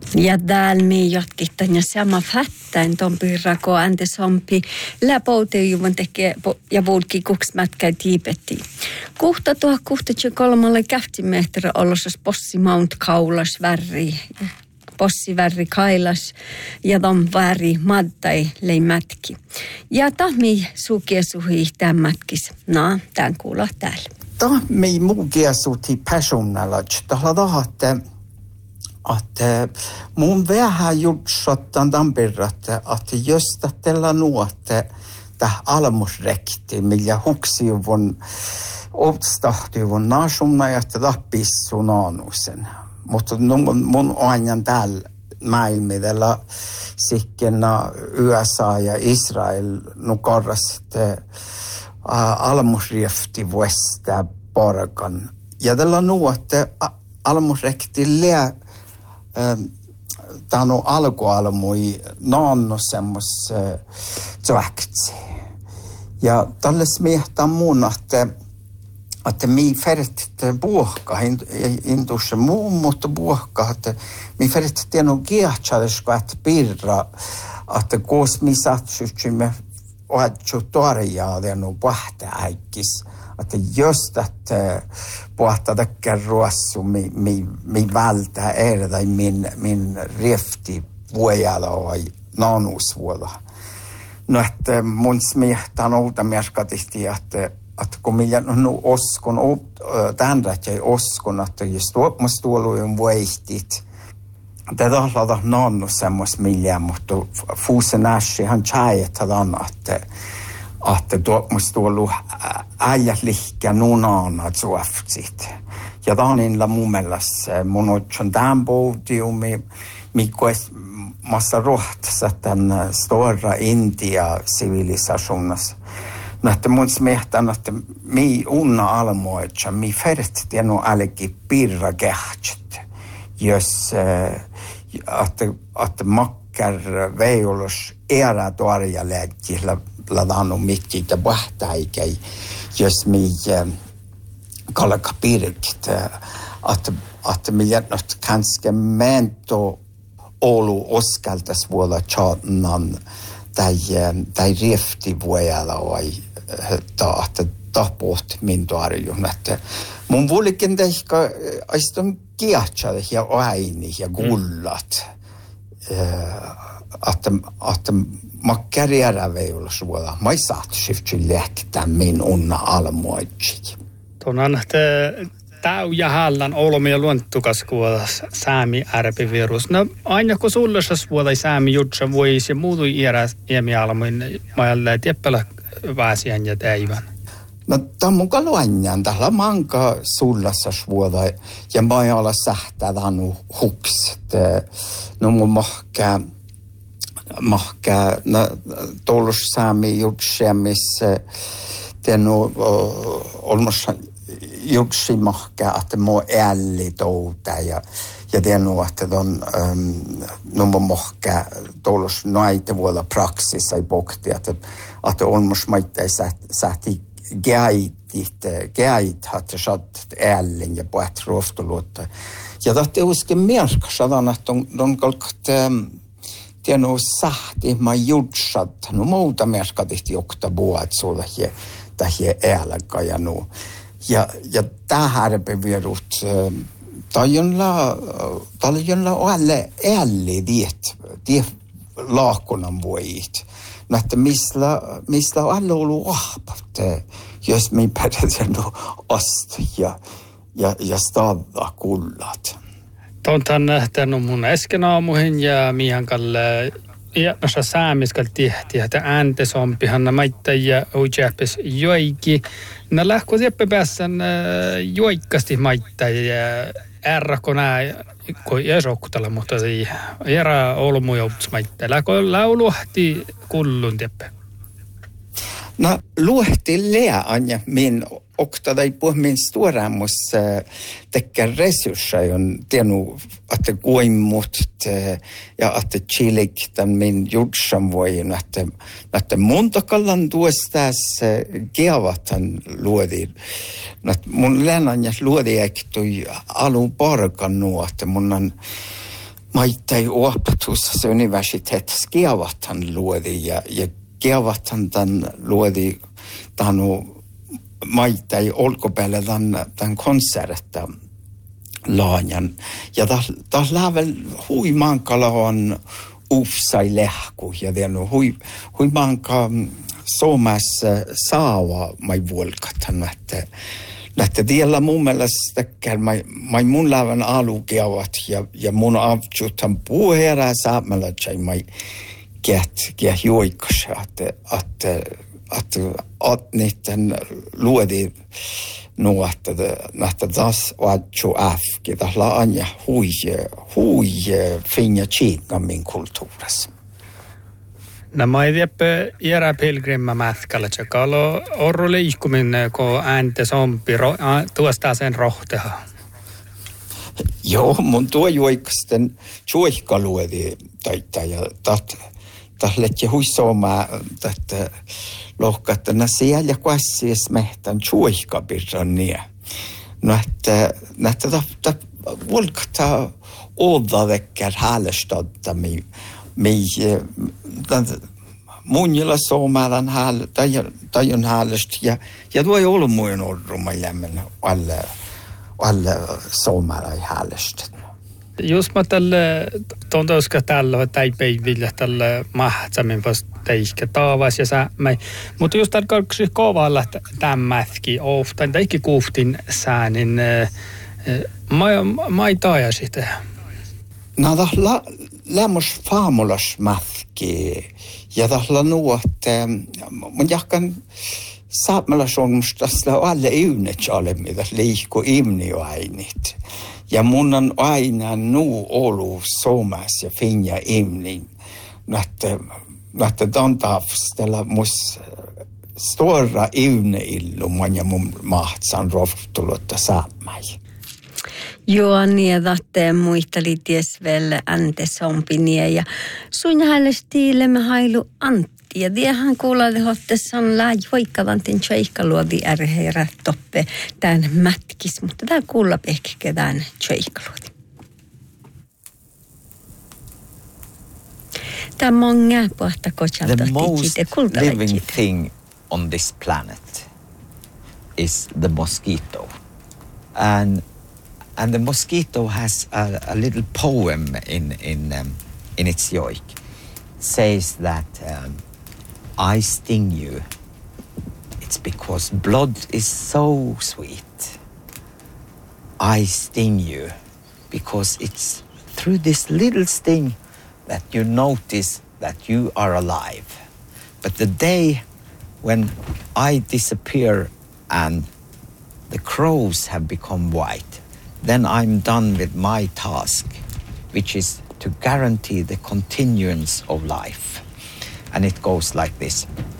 Ja täällä me jatkitaan ja sama fättäin ton pirrako antesampi läpoutejuvan tekee ja vuodki kuksmätkä tiipetti. 2063 kähtimehtärä olosas possi mount kaulas värri. Possi värri kailas ja ton väri mattai lei mätki. Ja tahmi sukiesuhi tämän mätkis. No, tämän kuulla täällä. Tahmi muukiesuhi personalaj. Tahla att mun vähän jutsattan tampirrat, että just tällä nuotte täh almusrekti, millä huksiuvun obstahtiuvun nasunna ja tappissu naanusen. Mutta mun ajan täällä maailmilla sikkena USA ja Israel nukarraste almusriefti vuosta parkan. Ja tällä nuotte almusrekti lää tämä on alkualmui naanno semmos tväktsi. Ja tälle smiehtaa mun, että mi färt puhka, intusse muun, mutta puhka, että mi färt tieno kiehtsades, että pirra, että koos mi satsutsimme oatsu torjaa tieno pahta äikkis. Että just että puhta takkar ruossu mi vältää tai min riefti vuojalla vai naanusvuoda. No että mun smiehtaan outa merkatihti, että kun minä uskon, tändät ja uskon, että jos musta tuolujen vuohtit, tätä on naannut semmos millään, mutta fuusen ässi hän tjäjätään, että musta tuolu äijät lihkä nunaana suoftsit. Ja taanilla mun mielestä mun on tämän pohtiumi, mikä massa rohtassa tämän stora Intia-sivilisationassa. Että mun smehtän, että mi unna almoitsa, mi färt tieno älki pirra kähtset, jos että makkar veiolus era tuoria lähtillä ladannut mitkin ja vahtäikäi, jos mi kalka pirkt, että mi jätnät kanske mento olu oskaltas vuoda tjadnan tai riefti vuojalla vai että tapoht min tuarjun, että mun vuolikin tehkä aiston kiahtsada ja aini ja gullat, että makkariära veillä suola, mä saat syftsi lähtää min unna almoitsi. Tuonan, että täu ja hallan olomia luontukas kuolas säämi ärpivirus. No aina kun sullasas vuoda säämi jutsa voisi muutu iäräs iämialmoin, mä jäljellä tieppälä väsiän ja täivän. No tämä on mukaan luonjan. Tällä manka sullassas vuoda ja mä ei olla sähtävänut huks. No mun mahkä tuollus säämi jutsia, missä tiennu olmassa jutsi mahkä, että mua älli touta ja tiennu, että no mun mahkä tuollus naite vuoda praksissa ei pohti, että olmassa maita ei sähti gäit hatte satt älling ja puhet ruoftoluutta. Ja tahti uskin merkas, että on kalkat tiennu sähti mä jutsat, no muuta merkatihti jokta buat sulle tähän älkä ja nu. Ja tähän virut taljonla alle älli diet laakkonan voit. No, että mistä on alla ollut ahpat, jos me päätetään ast ja stavaa kullat. Tuon nähtänyt mun äsken aamuihin ja mihän kalle noissa säämiskäl tehtiin, että ääntesompihan maittaa ja ujäpes joikki. No lähkö tieppä päässän joikkasti maittaa ja ärrakko nää, kun jäsokkutella, mutta se järä olmujoutus maittaa. Lähkö lauluhti kullun tieppä? No luhti lää anja min okta tai puh min storamus tekkä resursseja on tiennyt, että kuimmut ja että chiliktan min jutsan voin, että monta kallan tuostas keavatan luodi. Mun länanjas luodi ektui alun parkan nuo, että mun maittai opetus universiteetissa kiavathan luodi ja kiavathan tämän luodi tanu maittai olkopäällä tämän konsertta laajan. Ja taas lävel hui mankala on ufsai lehku ja tiedän hui manka Suomessa saava mai vuolkatan, että tiellä mun mielestä mai mun lävän alukeavat ja mun avtsutan puherää saamalla tjai mai kiet juikas, att niiden luodi nuotta nähtä taas vaatsu äfki, tahla anja hui finja tsiikka min kulttuurissa. No mä tiedä järä pilgrimma mätkällä, joka on orru liikkuminen, kun ääntä sompi tuosta sen rohteha. Joo, mun tuo juikkasten tjuihkaluodi taita ja tahlet huissoomaa tätä lohkattana siellä kuassies mehtän tjuihkapirran nie. No että volkata odavekkär häälestadta munjilla soomalan tajun häälest ja tuo ei ollut muun orruma jämmen alle soomalan häälest. Just mä tälle tontoska tällä täipäivillä tällä mahtsamin vasta teikkä taavas ja sämmäi. Mutta just tällä kalksi kovalla tämmätkin oftain tai ikki kuuftin säänin mä ei taja sitä. No lämmös faamulas mätki ja tahla nuotte mun jahkan saamelaisonmustas alle yhnet mitä liikku imni ainit. Ja mun on aina ollut Suomessa ja finja imnin, että tantavstella mus stora illuman ja mun mahtsan rohtulutta saamai. Joani ja tahte muisteli ties vielä antesompiniä ja sun häälestiille me hailu Antti. Ja tiehän kuulee hottessa on juikkavantin tseikkaluodi ärheirä toppe tämän mätkis, mutta tää kuulla ehkä tämän tseikkaluodi. Tämä on ngääpuahta kochalta. The most living thing on this planet is the mosquito. And the mosquito has a little poem in its yoik. Says that I sting you. It's because blood is so sweet. I sting you because it's through this little sting that you notice that you are alive. But the day when I disappear and the crows have become white, then I'm done with my task, which is to guarantee the continuance of life. And it goes like this.